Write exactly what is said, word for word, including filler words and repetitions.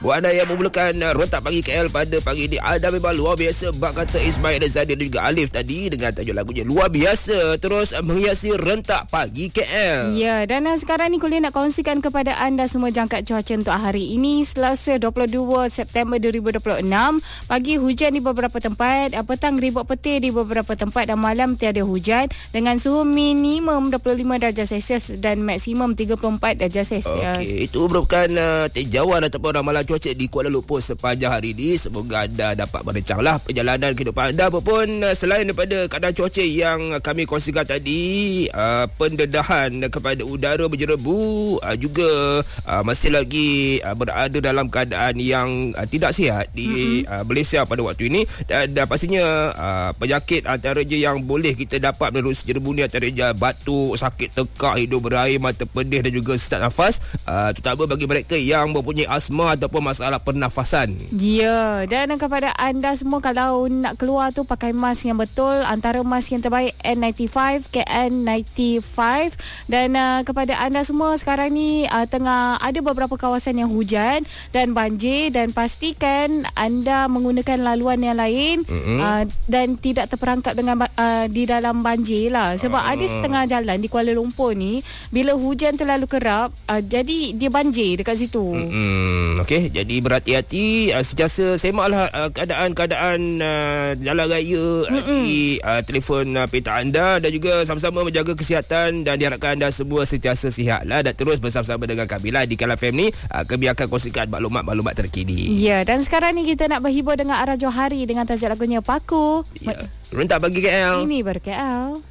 Buat anda yang memulakan uh, Rontak Pagi K L pada pagi ini, anda memang luar biasa. Bak kata Ismail dan Zadir dan juga Alif tadi dengan tajuk lagunya luar biasa. Terus uh, menghiasi Rentak Pagi K L. Ya, dan uh, sekarang ni kuliah nak kongsikan kepada anda semua jangka cuaca untuk hari ini, Selasa dua puluh dua September dua ribu dua puluh enam. Pagi hujan di beberapa tempat, uh, petang ribut petir di beberapa tempat dan malam tiada hujan dengan suhu minimum dua puluh lima darjah Celsius dan maksimum tiga puluh empat darjah Celsius. Okey, itu merupakan uh, tinjauan ataupun ramalan cuaca di Kuala Lumpur sepanjang hari ini. Semoga anda dapat merancanglah perjalanan kehidupan anda. Apapun uh, selain daripada keadaan cuaca yang kami kongsikan tadi, uh, pendedahan kepada udara berjerebu uh, juga uh, masih lagi uh, berada dalam keadaan yang uh, tidak sihat di mm-hmm. uh, Malaysia pada waktu ini. Dan uh, pastinya uh, penyakit antaranya yang boleh kita dapat melalui jerebu ni antaranya batuk, sakit tekak, hidung berair, mata pedih dan juga sesak nafas, uh, terutama bagi mereka yang mempunyai asma ataupun masalah pernafasan. Ya, dan kepada anda semua, kalau nak keluar tu pakai mask yang betul. Antara mask yang terbaik N sembilan puluh lima, K N sembilan puluh lima. Dan uh, kepada anda semua, sekarang ni uh, tengah ada beberapa kawasan yang hujan dan banjir, dan pastikan anda menggunakan laluan yang lain mm-hmm. uh, dan tidak terperangkap dengan uh, di dalam banjir lah. Sebab uh. ada setengah jalan di Kuala Lumpur ni, bila hujan terlalu kerap, uh, jadi dia banjir dekat situ. Mm-hmm. Okey, jadi berhati-hati, uh, sentiasa semaklah uh, keadaan-keadaan uh, jalan raya uh, di uh, telefon uh, peta anda, dan juga sama-sama menjaga kesihatan, dan diharapkan anda semua sentiasa sihatlah dan terus bersama-sama dengan kami lah di K L F M ni. Uh, kami akan kongsikan maklumat-maklumat terkini. Ya, dan sekarang ni kita nak berhibur dengan Ara Johari dengan tajuk lagunya Paku. Ya. Rentak Pagi K L. Ini ber-K L.